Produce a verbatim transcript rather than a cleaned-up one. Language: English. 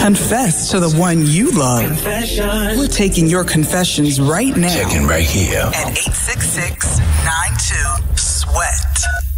Confess to the one you love. Confession. We're taking your confessions right now. Checking right here. At eight six six, nine two, SWEAT.